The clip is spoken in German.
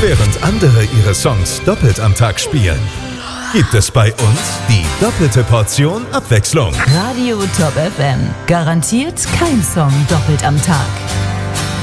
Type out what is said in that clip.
Während andere ihre Songs doppelt am Tag spielen, gibt es bei uns die doppelte Portion Abwechslung. Radio Top FM. Garantiert kein Song doppelt am Tag.